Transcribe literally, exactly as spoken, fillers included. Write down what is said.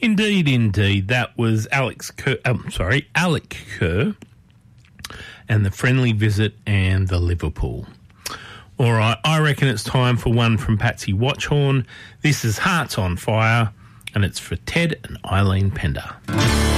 Indeed, indeed. That was Alex Kerr, um, sorry, Alec Kerr and The Friendly Visit and The Liverpool. All right, I reckon it's time for one from Patsy Watchhorn. This is Hearts on Fire, and it's for Ted and Eileen Pender.